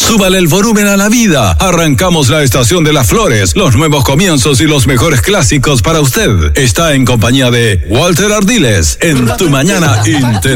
Súbale el volumen a la vida. Arrancamos la estación de las flores, los nuevos comienzos y los mejores clásicos para usted. Está en compañía de Walter Ardiles en Tu Mañana Inter.